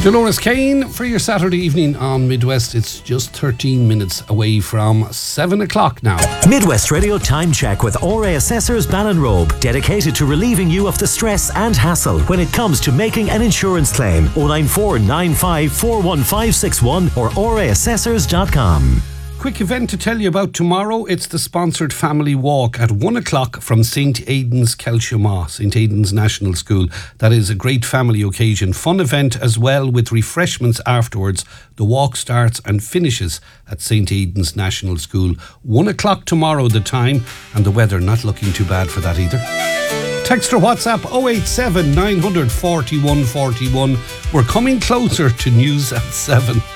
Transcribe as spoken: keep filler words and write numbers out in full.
Dolores Kane for your Saturday evening on Midwest. It's just thirteen minutes away from seven o'clock now. Midwest Radio Time Check with O R A Assessors Ballinrobe, dedicated to relieving you of the stress and hassle when it comes to making an insurance claim. oh nine four nine five four one five six one or o r a assessors dot com. Quick event to tell you about tomorrow. It's the sponsored family walk at one o'clock from Saint Aidan's Kelshamaw, Saint Aidan's National School. That is a great family occasion. Fun event as well with refreshments afterwards. The walk starts and finishes at Saint Aidan's National School. one o'clock tomorrow the time, and the weather not looking too bad for that either. Text or WhatsApp oh eight seven nine four one four one. We're coming closer to news at seven.